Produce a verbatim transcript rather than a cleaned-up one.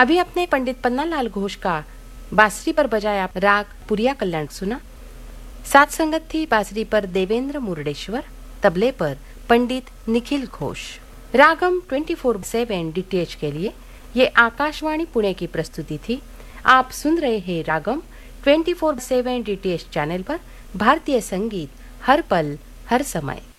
अभी अपने पंडित पन्नालाल घोष का बांसुरी पर बजाया राग पुरिया कल्याण सुना। साथ संगत थी बांसुरी पर देवेंद्र मुरडेश्वर, तबले पर पंडित निखिल घोष। रागम ट्वेंटी फोर सेवन डीटीएच के लिए ये आकाशवाणी पुणे की प्रस्तुति थी। आप सुन रहे हैं रागम ट्वेंटी फोर सेवन डीटीएच चैनल पर भारतीय संगीत हर पल हर समय।